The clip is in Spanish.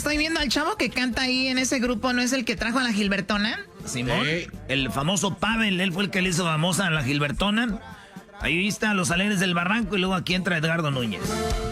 estoy viendo al chavo que canta ahí en ese grupo, ¿no es el que trajo a la Gilbertona? Simón, el famoso Pavel, él fue el que le hizo famosa a la Gilbertona. Ahí está Los Alegres del Barranco y luego aquí entra Edgardo Núñez.